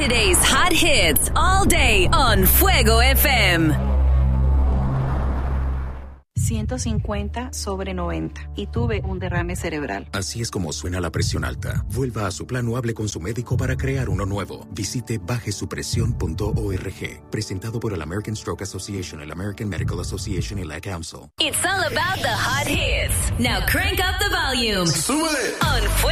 Today's hot hits all day on Fuego FM. 150/90 y tuve un derrame cerebral. Así es como suena la presión alta. Vuelva a su plan o hable con su médico para crear uno nuevo. Visite bajesupresión.org. Presentado por el American Stroke Association, el American Medical Association y la Council. It's all about the hot hits. Now crank up the volume. ¡Súbele! On Fuego